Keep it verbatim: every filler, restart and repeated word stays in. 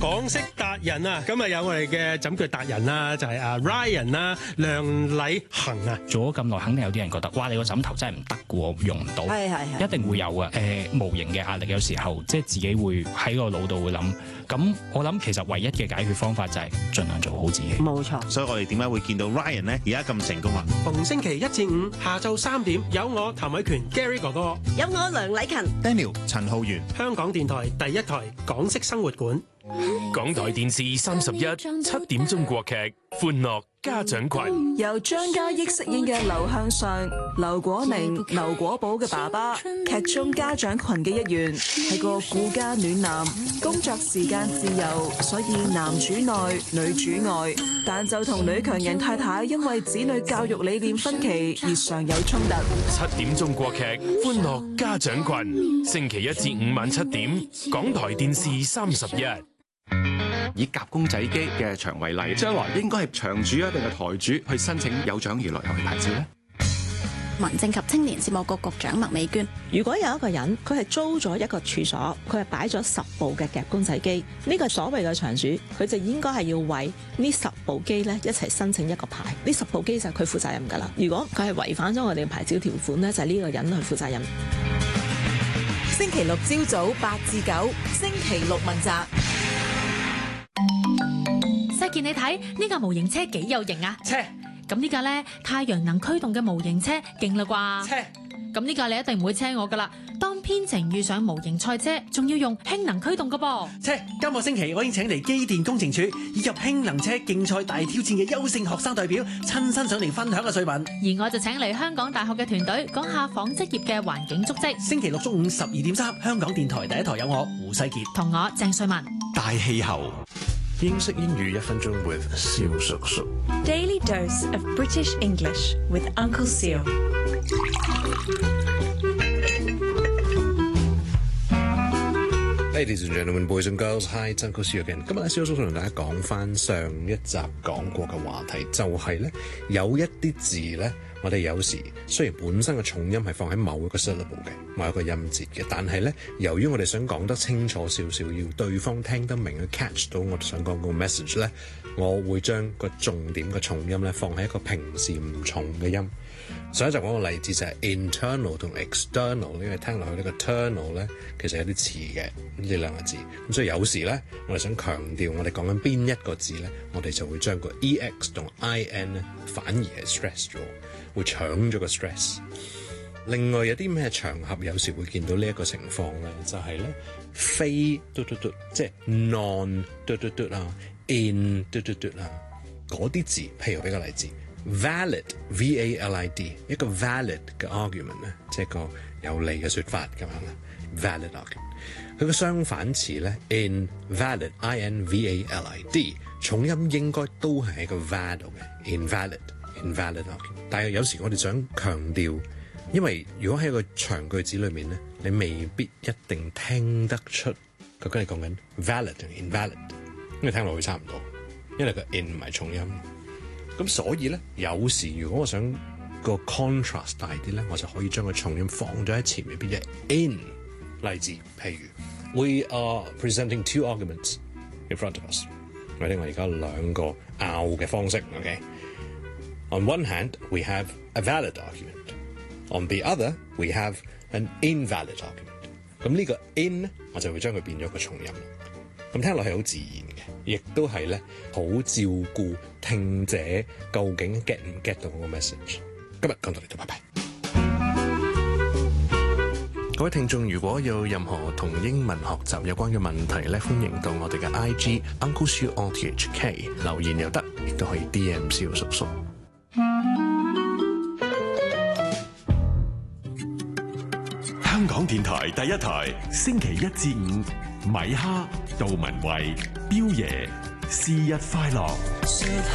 港式達人啊，今日有我哋嘅枕腳達人啦，就係阿 Ryan 啦，梁禮恒啊。 做咗咁耐，肯定有啲人覺得，哇！你個枕頭真係唔得嘅喎，用唔到。 係係係， 一定會有嘅。誒、呃，無形嘅壓力，有時候即係自己會喺個腦度會諗。咁我諗其實唯一嘅解決方法就係盡量做好自己。 冇錯。 所以我哋點解會見到 Ryan 咧而家咁成功啊？ 逢星期一至五下晝三點，有我譚偉權 Gary 哥哥， 有我梁禮勤 Daniel 陳浩源， 香港電台第一台港式生活館。 港台電視三十一七點鐘國劇《歡樂家長群》， 由張嘉益飾演嘅劉向上、劉果寧、劉果寶嘅爸爸，劇中家長群嘅一員，係個顧家暖男，工作時間自由，所以男主內女主外，但就同女強人太太因為子女教育理念分歧而常有衝突。 七點鐘國劇《歡樂家長群》，星期一至五晚七點，港台電視三十一。 以夾公仔機嘅場為例，將來應該係場主啊定係台主去申請有獎娛樂遊戲牌照呢？ 民政及青年事務局局長麥美娟： 如果有一個人佢係租咗一個處所，佢係擺咗十部嘅夾公仔機，呢個所謂嘅場主，佢就應該係要為呢十部機咧一齊申請一個牌，呢十部機就係佢負責任㗎啦。如果佢係違反咗我哋嘅牌照條款呢，就係呢個人去負責任。 星期六朝早八至九，星期六問責。 細健，你睇呢架模型車幾有型啊！ 車咁呢架呢，太陽能驅動嘅模型車勁啦啩！ 車咁呢架你一定唔會車我噶啦。當編程遇上模型賽車，仲要用氫能驅動噶噃。 車今個星期我已經請嚟機電工程署以及氫能車競賽大挑戰嘅優勝學生代表親身上嚟分享嘅碎品， 而我就請嚟香港大學嘅團隊講下紡織業嘅環境足跡。 星期六中午十二點三，香港電台第一台有我胡世傑同我鄭瑞文。 大氣候。英式英語一分鐘 with 蕭叔叔。 Daily dose of British English with Uncle Seal。 Ladies and gentlemen, boys and girls, hi, it's Uncle Seal again。今日咧，蕭叔叔同大家講翻上一集講過嘅話題，就係咧有一啲字咧，我哋有時雖然本身嘅重音係放喺某一個 syllable 嘅某一個音節嘅，但係咧由於我哋想講得清楚少少，要對方聽得明去 catch 到我哋想講個 message 咧，我會將個重點嘅重音咧放喺一個平時唔重嘅音。上一集講個例子就係 internal 同 external， 因為聽落去呢個 ternal 咧其實有啲似嘅呢兩個字，咁所以有時咧我哋想強調我哋講緊邊一個字咧，我哋就會將個 ex 同 in 咧反而係 stress 咗，會搶咗個 stress。另外有啲咩場合有時會見到呢一個情況咧，就係咧非嘟嘟嘟，即係 non 嘟嘟嘟啊 ，in 嘟嘟嘟啊嗰啲字，譬如俾個例子。valid V A L I D 一個 valid 嘅 argument 咧，即係個有利嘅説法咁樣啦。valid argument 佢個相反詞咧 invalid I N V A L I D 重音應該都係喺個 val 度嘅 invalid invalid argument。但係有時我哋想強調，因為如果喺個長句子裏面咧，你未必一定聽得出究竟係講緊 valid 定 invalid，因為聽落去差唔多，因為個 in 唔係重音。咁所以咧，有時如果我想個 contrast 大啲咧，我就可以將個重音放咗喺前面，變咗 in。例子譬如 ，We are presenting two arguments in front of us。我哋我而家兩個拗嘅方式 ，OK。On one hand, we have a valid argument. On the other, we have an invalid argument。咁呢個 in 咧，我就會將佢變咗個重音。咁聽落係好自然嘅，亦都係咧好照顧聽者究竟 get 唔 get 到個 message。今日講到呢度，拜拜。各位聽眾，如果有任何同英文學習有關嘅問題咧，歡迎到我哋嘅 I G Uncle Siu O T H K 留言又得，亦都可以 D M 蕭叔叔。 香港電台第一台，星期一至五。米哈、杜文慧、彪爺，是日快樂。